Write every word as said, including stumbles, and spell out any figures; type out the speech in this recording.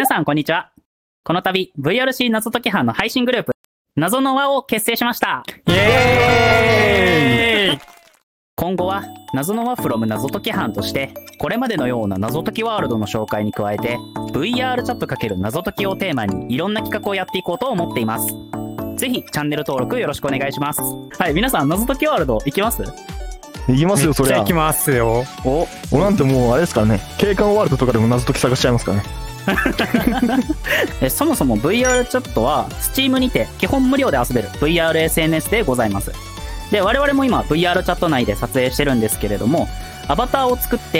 皆さんこんにちは。この度 ブイアールシー 謎解き班の配信グループ謎の輪を結成しました。 イエーイ。 今後は謎の輪 from 謎解き班としてこれまでのような謎解きワールドの紹介に加えて ブイアール チャット×謎解きをテーマにいろんな企画をやっていこうと思っています。ぜひチャンネル登録よろしくお願いします。はい、皆さん謎解きワールド行きます？ 行きますよ、そりゃ。 行きますよ。 お、 俺なんてもうあれですからね、景観ワールドとかでも謎解き探しちゃいますからね。 えそもそも ブイアール チャットは Steam にて基本無料で遊べる ブイアールエスエヌエス でございます。で、我々も今 ブイアール チャット内で撮影してるんですけれども、アバターを作って